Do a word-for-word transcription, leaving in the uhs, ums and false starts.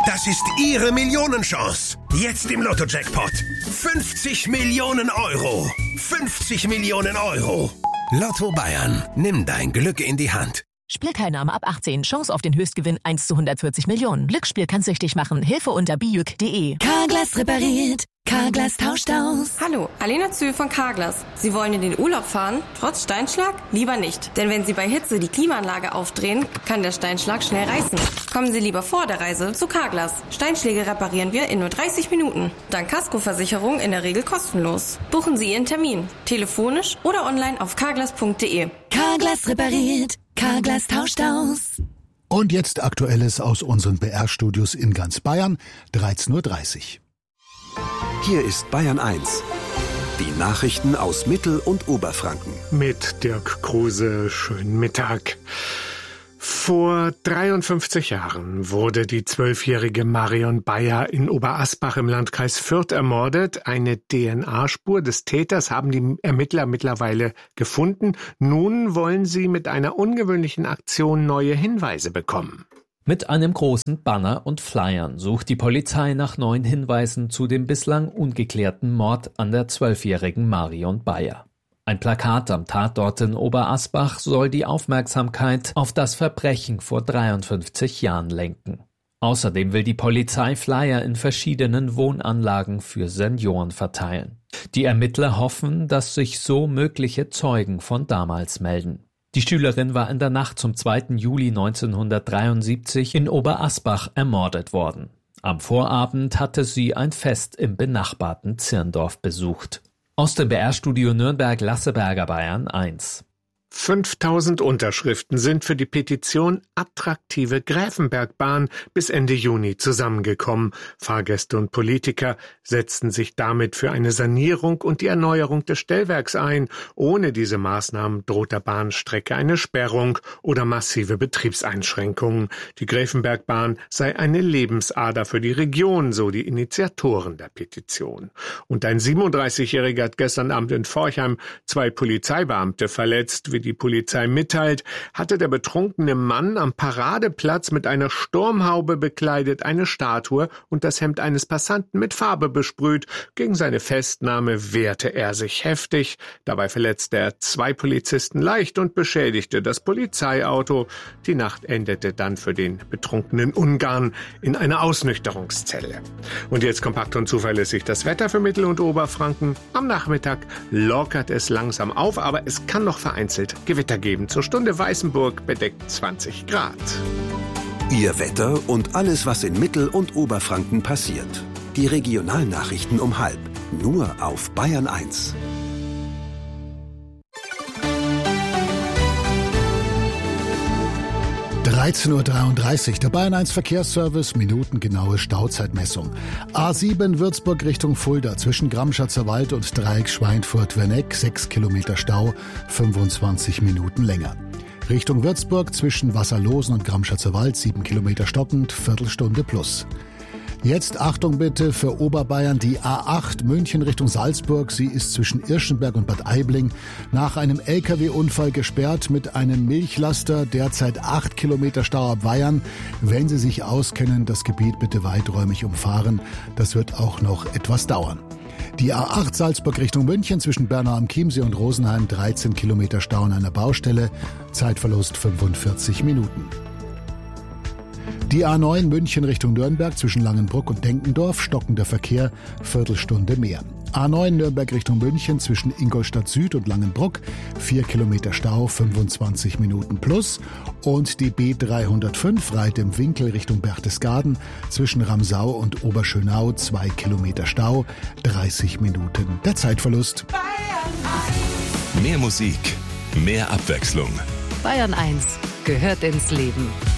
Das ist Ihre Millionenchance. Jetzt im Lotto-Jackpot. fünfzig Millionen Euro. fünfzig Millionen Euro. Lotto Bayern. Nimm dein Glück in die Hand. Spielteilnahme ab achtzehn. Chance auf den Höchstgewinn eins zu hundertvierzig Millionen. Glücksspiel kann süchtig machen. Hilfe unter bijuk punkt de. Carglass repariert. Carglass tauscht aus. Hallo, Alena Zühl von Carglass. Sie wollen in den Urlaub fahren? Trotz Steinschlag? Lieber nicht. Denn wenn Sie bei Hitze die Klimaanlage aufdrehen, kann der Steinschlag schnell reißen. Kommen Sie lieber vor der Reise zu Carglass. Steinschläge reparieren wir in nur dreißig Minuten. Dank Kaskoversicherung in der Regel kostenlos. Buchen Sie Ihren Termin. Telefonisch oder online auf carglass punkt de. Carglass repariert. Carglass tauscht aus. Und jetzt Aktuelles aus unseren B R-Studios in ganz Bayern, dreizehn Uhr dreißig. Hier ist Bayern eins. Die Nachrichten aus Mittel- und Oberfranken. Mit Dirk Kruse, schönen Mittag. Vor dreiundfünfzig Jahren wurde die zwölfjährige Marion Bayer in Oberasbach im Landkreis Fürth ermordet. Eine D N A-Spur des Täters haben die Ermittler mittlerweile gefunden. Nun wollen sie mit einer ungewöhnlichen Aktion neue Hinweise bekommen. Mit einem großen Banner und Flyern sucht die Polizei nach neuen Hinweisen zu dem bislang ungeklärten Mord an der zwölfjährigen Marion Bayer. Ein Plakat am Tatort in Oberasbach soll die Aufmerksamkeit auf das Verbrechen vor dreiundfünfzig Jahren lenken. Außerdem will die Polizei Flyer in verschiedenen Wohnanlagen für Senioren verteilen. Die Ermittler hoffen, dass sich so mögliche Zeugen von damals melden. Die Schülerin war in der Nacht zum zweiten Juli neunzehnhundertdreiundsiebzig in Oberasbach ermordet worden. Am Vorabend hatte sie ein Fest im benachbarten Zirndorf besucht. Aus dem B R-Studio Nürnberg, Lasseberger, Bayern eins. fünftausend Unterschriften sind für die Petition Attraktive Gräfenbergbahn bis Ende Juni zusammengekommen. Fahrgäste und Politiker setzten sich damit für eine Sanierung und die Erneuerung des Stellwerks ein. Ohne diese Maßnahmen droht der Bahnstrecke eine Sperrung oder massive Betriebseinschränkungen. Die Gräfenbergbahn sei eine Lebensader für die Region, so die Initiatoren der Petition. Und ein siebenunddreißigjähriger hat gestern Abend in Forchheim zwei Polizeibeamte verletzt. Wie die Polizei mitteilt, hatte der betrunkene Mann am Paradeplatz mit einer Sturmhaube bekleidet eine Statue und das Hemd eines Passanten mit Farbe besprüht. Gegen seine Festnahme wehrte er sich heftig. Dabei verletzte er zwei Polizisten leicht und beschädigte das Polizeiauto. Die Nacht endete dann für den betrunkenen Ungarn in einer Ausnüchterungszelle. Und jetzt kompakt und zuverlässig das Wetter für Mittel- und Oberfranken. Am Nachmittag lockert es langsam auf, aber es kann noch vereinzelt Gewitter geben. Zur Stunde Weißenburg bedeckt zwanzig Grad. Ihr Wetter und alles, was in Mittel- und Oberfranken passiert. Die Regionalnachrichten um halb. Nur auf Bayern eins. dreizehn Uhr dreiunddreißig, der Bayern eins Verkehrsservice, minutengenaue Stauzeitmessung. A sieben Würzburg Richtung Fulda, zwischen Gramschatzer Wald und Dreieck Schweinfurt-Werneck, sechs Kilometer Stau, fünfundzwanzig Minuten länger. Richtung Würzburg, zwischen Wasserlosen und Gramschatzer Wald, sieben Kilometer stockend, Viertelstunde plus. Jetzt Achtung bitte für Oberbayern, die A acht München Richtung Salzburg. Sie ist zwischen Irschenberg und Bad Aibling nach einem L K W-Unfall gesperrt mit einem Milchlaster. Derzeit acht Kilometer Stau ab Weyern. Wenn Sie sich auskennen, das Gebiet bitte weiträumig umfahren. Das wird auch noch etwas dauern. Die A acht Salzburg Richtung München zwischen Bernau am Chiemsee und Rosenheim, dreizehn Kilometer Stau an einer Baustelle. Zeitverlust fünfundvierzig Minuten. Die A neun München Richtung Nürnberg zwischen Langenbruck und Denkendorf, stockender Verkehr, Viertelstunde mehr. A neun Nürnberg Richtung München zwischen Ingolstadt Süd und Langenbruck, vier Kilometer Stau, fünfundzwanzig Minuten plus. Und die B dreihundertfünf Reit im Winkel Richtung Berchtesgaden zwischen Ramsau und Oberschönau, zwei Kilometer Stau, dreißig Minuten. Der Zeitverlust. Mehr Musik, mehr Abwechslung. Bayern eins gehört ins Leben.